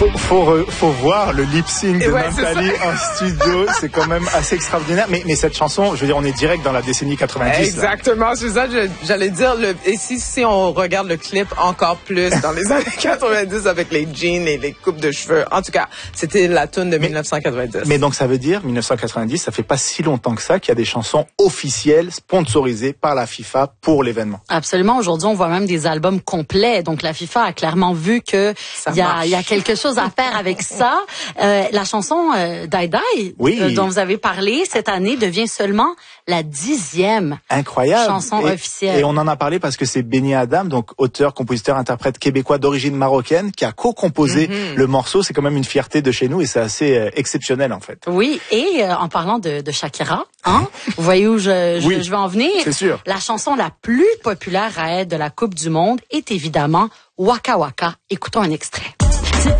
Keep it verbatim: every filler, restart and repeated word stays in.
Faut, faut, faut voir le lip sync de ouais, Nampali en studio, c'est quand même assez extraordinaire. Mais, mais cette chanson, je veux dire, on est direct dans la décennie quatre-vingt-dix. Exactement, c'est ça, je, j'allais dire. Le, et si, si on regarde le clip encore plus dans les années quatre-vingt-dix avec les jeans et les coupes de cheveux, en tout cas, c'était la tune de mais, dix-neuf cent quatre-vingt-dix. Mais donc ça veut dire, dix-neuf cent quatre-vingt-dix, ça fait pas si longtemps que ça qu'il y a des chansons officielles, sponsorisées par la FIFA pour l'événement. Absolument. Aujourd'hui, on voit même des albums complets. Donc la FIFA a clairement vu que il y a, y a quelque chose à faire avec ça. Euh, la chanson euh, Die Die, oui. euh, dont vous avez parlé cette année, devient seulement la dixième Incroyable. chanson et, officielle. Et on en a parlé parce que c'est Benny Adam, donc auteur, compositeur, interprète québécois d'origine marocaine, qui a co-composé mm-hmm. le morceau. C'est quand même une fierté de chez nous et c'est assez euh, exceptionnel en fait. Oui, et euh, en parlant de, de Shakira, hein, vous voyez où je, je, oui, je vais en venir? C'est sûr. La chanson la plus populaire à être de la Coupe du Monde est évidemment Waka Waka. Écoutons un extrait.